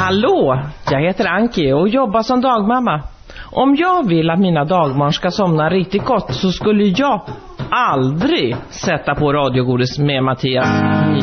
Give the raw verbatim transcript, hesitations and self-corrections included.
Hallå, jag heter Anki och jobbar som dagmamma. Om jag vill att mina dagbarn ska somna riktigt gott så skulle jag aldrig sätta på radiogodis med Mattias.